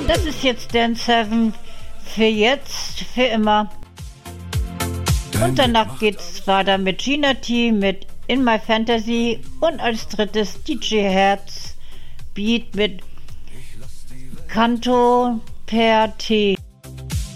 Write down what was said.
Das ist jetzt Dance Heaven für jetzt, für immer. Und danach geht's weiter mit Gina T, mit In My Fantasy und als drittes DJ Herz Beat mit Canto per T.